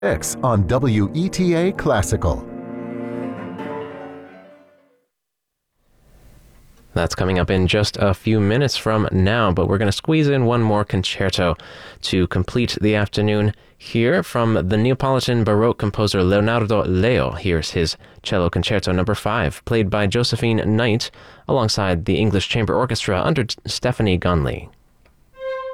X on WETA Classical. That's coming up in just a few minutes from now, but we're going to squeeze in one more concerto to complete the afternoon here from the Neapolitan Baroque composer Leonardo Leo. Here's his Cello Concerto No. 5, played by Josephine Knight alongside the English Chamber Orchestra under Stephanie Gunley.